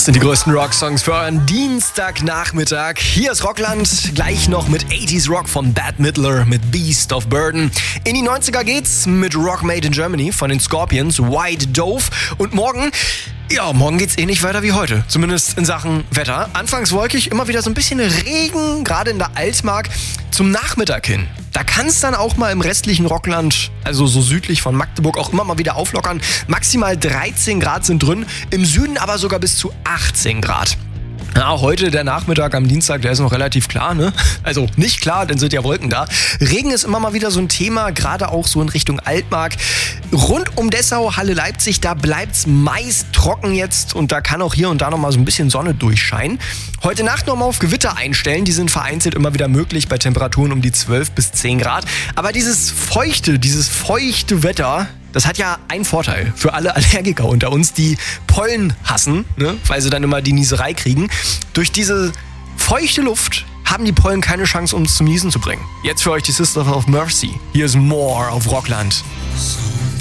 sind die größten Rocksongs für euren Dienstagnachmittag. Hier ist Rockland, gleich noch mit 80s Rock von Bette Midler mit Beast of Burden. In die 90er geht's mit Rock Made in Germany von den Scorpions, White Dove. Und morgen geht's ähnlich weiter wie heute. Zumindest in Sachen Wetter. Anfangs wolkig, immer wieder so ein bisschen Regen, gerade in der Altmark. Zum Nachmittag hin. Da kann es dann auch mal im restlichen Rockland, also so südlich von Magdeburg, auch immer mal wieder auflockern. Maximal 13 Grad sind drin, im Süden aber sogar bis zu 18 Grad. Ja, heute der Nachmittag am Dienstag, der ist noch relativ klar, ne? Also nicht klar, denn sind ja Wolken da. Regen ist immer mal wieder so ein Thema, gerade auch so in Richtung Altmark. Rund um Dessau, Halle Leipzig, da bleibt's meist trocken jetzt und da kann auch hier und da noch mal so ein bisschen Sonne durchscheinen. Heute Nacht noch mal auf Gewitter einstellen, die sind vereinzelt immer wieder möglich bei Temperaturen um die 12 bis 10 Grad. Aber dieses feuchte Wetter, das hat ja einen Vorteil für alle Allergiker unter uns, die Pollen hassen, ne? Weil sie dann immer die Nieserei kriegen. Durch diese feuchte Luft haben die Pollen keine Chance, uns zum Niesen zu bringen. Jetzt für euch die Sisters of Mercy. Hier ist More auf Rockland. So